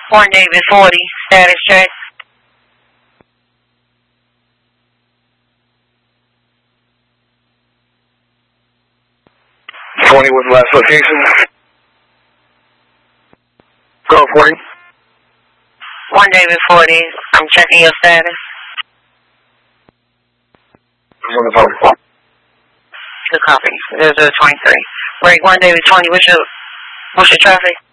One David 40, status check. 20 was the last location. Go 40. One David 40, I'm checking your status. I'm on the phone. Good copy. There's a 23. Break 1 David 20, what's your traffic?